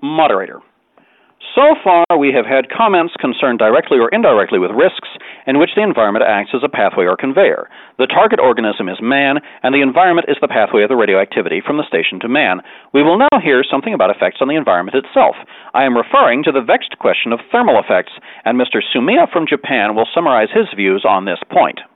Moderator. So far, we have had comments concerned directly or indirectly with risks in which the environment acts as a pathway or conveyor. The target organism is man, and the environment is the pathway of the radioactivity from the station to man. We will now hear something about effects on the environment itself. I am referring to the vexed question of thermal effects, and Mr. Sumiya from Japan will summarize his views on this point.